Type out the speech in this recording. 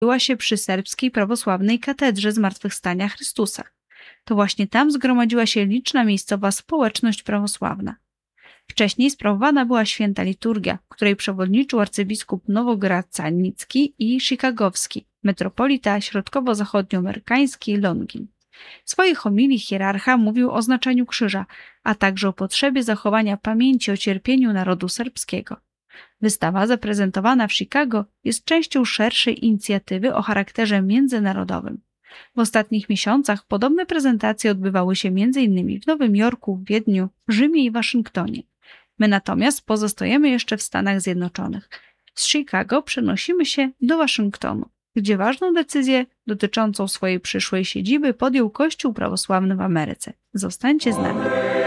odbyła się przy serbskiej prawosławnej katedrze Zmartwychwstania Chrystusa. To właśnie tam zgromadziła się liczna miejscowa społeczność prawosławna. Wcześniej sprawowana była święta liturgia, której przewodniczył arcybiskup nowogradcanicki i chicagowski, metropolita środkowo-zachodnioamerykański Longin. W swojej homilii hierarcha mówił o znaczeniu krzyża, a także o potrzebie zachowania pamięci o cierpieniu narodu serbskiego. Wystawa zaprezentowana w Chicago jest częścią szerszej inicjatywy o charakterze międzynarodowym. W ostatnich miesiącach podobne prezentacje odbywały się m.in. w Nowym Jorku, Wiedniu, Rzymie i Waszyngtonie. My natomiast pozostajemy jeszcze w Stanach Zjednoczonych. Z Chicago przenosimy się do Waszyngtonu, gdzie ważną decyzję dotyczącą swojej przyszłej siedziby podjął Kościół prawosławny w Ameryce. Zostańcie z nami.